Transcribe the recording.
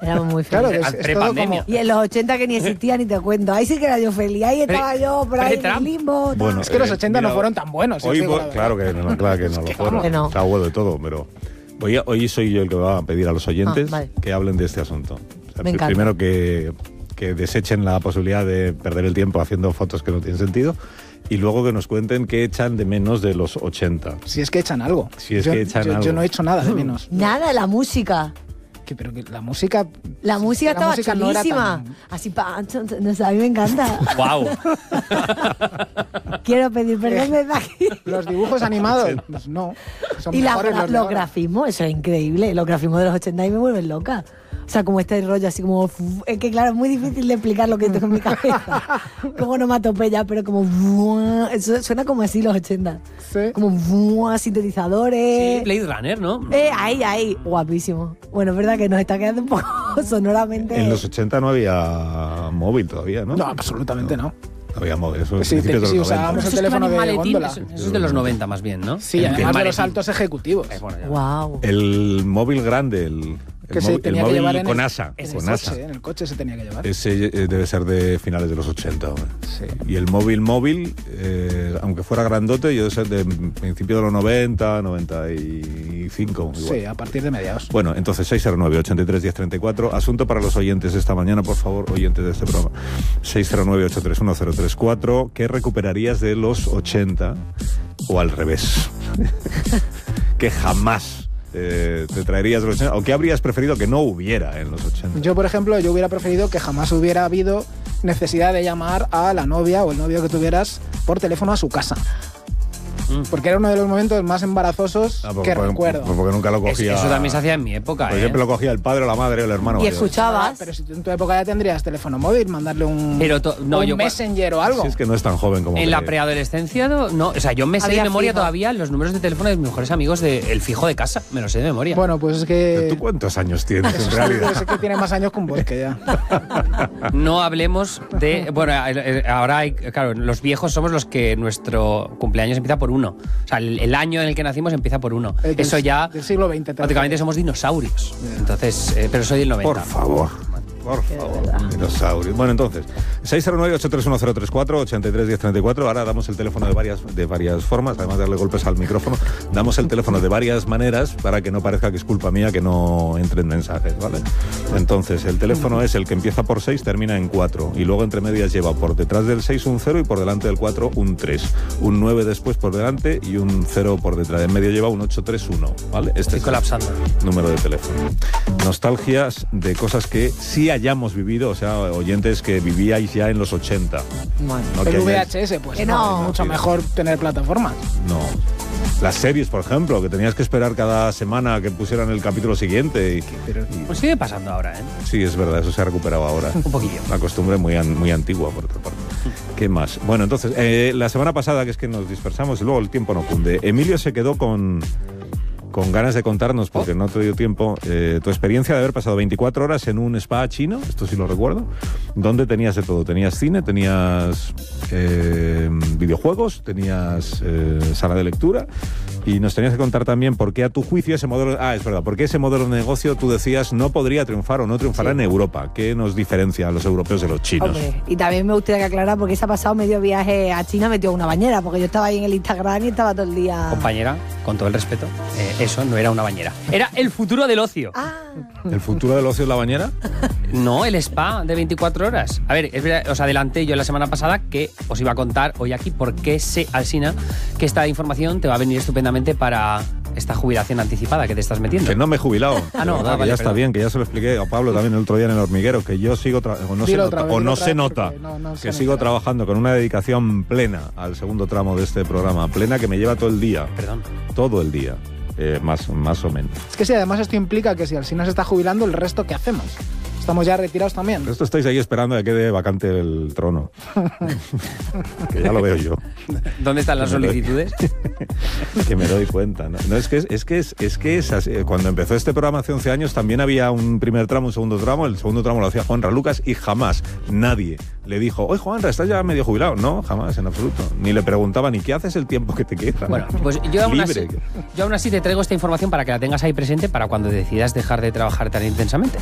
Éramos muy felices. Claro, es todo como... Y en los 80 que ni existía ni te cuento. Ahí sí que era yo feliz. Ahí estaba yo por ahí en el limbo. Bueno, es que los 80 no fueron tan buenos. Hoy, claro que no lo fueron. No. Está bueno de todo, pero hoy soy yo el que va a pedir a los oyentes vale. que hablen de este asunto. O sea, Me encanta. primero que desechen la posibilidad de perder el tiempo haciendo fotos que no tienen sentido. Y luego que nos cuenten qué echan de menos de los 80. Si es que echan algo. Yo no he hecho nada de menos. Nada, la música. Pero que la música... La música estaba chulísima. No así, no sé, a mí me encanta. ¡Guau! Quiero pedir perdón desde aquí. Los dibujos animados, pues no. Son y mejores los grafismos, eso es increíble. Los grafismos de los 80 y me vuelven loca. O sea, como este rollo así como... Es que claro, es muy difícil de explicar lo que tengo en mi cabeza. Como onomatopeya, pero como... Eso suena como así los 80. Sí. Como sintetizadores. Sí, Blade Runner, ¿no? Ahí. Guapísimo. Bueno, es verdad que nos está quedando un poco sonoramente... En los 80 no había móvil todavía, ¿no? No, absolutamente no. No había móvil, eso es Sí, usábamos el teléfono de góndola. Eso es de los 90 más bien, ¿no? Sí, además de los altos ejecutivos. Wow. El móvil grande, el tenía que móvil llevar con asa. En el coche se tenía que llevar. Ese debe ser de finales de los 80. Sí. Y el móvil, aunque fuera grandote, debe ser de principio de los 90, 95. Igual. Sí, a partir de mediados. Bueno, entonces 609-83-1034. Asunto para los oyentes esta mañana, por favor, oyentes de este programa. 609-831-034. ¿Qué recuperarías de los 80? O al revés. Que jamás te traerías de los 80. ¿O qué habrías preferido que no hubiera en los 80? Yo, por ejemplo, hubiera preferido que jamás hubiera habido necesidad de llamar a la novia o el novio que tuvieras por teléfono a su casa. Porque era uno de los momentos más embarazosos que recuerdo. Porque nunca lo cogía. Eso también se hacía en mi época. Siempre lo cogía el padre, la madre o el hermano. Y escuchabas. Pero si tú en tu época ya tendrías teléfono móvil, mandarle un Messenger o algo. Si es que no es tan joven como. En la preadolescencia, no. O sea, yo me sé de memoria todavía los números de teléfono de mis mejores amigos del fijo de casa. Me lo sé de memoria. Bueno, pues es que. ¿Tú cuántos años tienes en realidad? Es que tiene más años que un bosque ya. No hablemos de. Bueno, ahora hay. Claro, los viejos somos los que nuestro cumpleaños empieza por 1. O sea, el año en el que nacimos empieza por 1. Eso ya... Del siglo XX. Prácticamente somos dinosaurios. Entonces, pero soy del 90. Por favor, dinosaurios. Bueno, entonces, 609-831-034, 83-1034. Ahora damos el teléfono de varias formas, además de darle golpes al micrófono. Damos el teléfono de varias maneras para que no parezca que es culpa mía que no entren mensajes, ¿vale? Entonces, el teléfono es el que empieza por 6, termina en 4. Y luego entre medias lleva por detrás del 6 un 0 y por delante del 4 un 3. Un 9 después por delante y un 0 por detrás. En medio lleva un 831, ¿vale? Estoy colapsando. Número de teléfono. Nostalgias de cosas que sí hayamos vivido, o sea, oyentes que vivíais ya en los 80. Bueno. No el que VHS, pues no, es mucho mejor tener plataformas. No. Las series, por ejemplo, que tenías que esperar cada semana que pusieran el capítulo siguiente. Pues sigue pasando ahora, ¿eh? Sí, es verdad, eso se ha recuperado ahora. Un poquillo. Una costumbre muy antigua, por otra parte. ¿Qué más? Bueno, entonces, la semana pasada, que es que nos dispersamos y luego el tiempo no cunde, Emilio se quedó con ganas de contarnos, porque no te dio tiempo, tu experiencia de haber pasado 24 horas en un spa chino, esto sí lo recuerdo, donde tenías de todo. Tenías cine, tenías videojuegos, tenías sala de lectura, y nos tenías que contar también por qué a tu juicio ese modelo... es verdad, por qué ese modelo de negocio tú decías no podría triunfar o no triunfará en Europa. ¿Qué nos diferencia a los europeos de los chinos? Hombre, y también me gustaría que aclarar porque se ha pasado medio viaje a China metió una bañera, porque yo estaba ahí en el Instagram y estaba todo el día... Compañera, con todo el respeto, eso no era una bañera. Era el futuro del ocio. ¿El futuro del ocio es la bañera? No, el spa de 24 horas. A ver, es verdad, os adelanté yo la semana pasada que os iba a contar hoy aquí por qué sé, Alsina, que esta información te va a venir estupendamente para esta jubilación anticipada que te estás metiendo. Que no me he jubilado. No, verdad, vale, ya está bien, que ya se lo expliqué a Pablo también el otro día en el hormiguero, que yo sigo sigo trabajando con una dedicación plena al segundo tramo de este programa, plena que me lleva todo el día. Perdón. Todo el día. Más o menos. Es que sí, además esto implica que si Alsina se está jubilando, ¿el resto qué hacemos? Estamos ya retirados también. Esto estáis ahí esperando a que quede vacante el trono. Que ya lo veo yo. ¿Dónde están las solicitudes? Que me doy cuenta. No, es que es así. Cuando empezó este programa hace 11 años también había un primer tramo, un segundo tramo. El segundo tramo lo hacía Juanra Lucas y jamás nadie le dijo, oye Juanra, ¿estás ya medio jubilado? No, jamás, en absoluto. Ni le preguntaba ni qué haces el tiempo que te queda. Bueno, pues yo aún así te traigo esta información para que la tengas ahí presente para cuando decidas dejar de trabajar tan intensamente.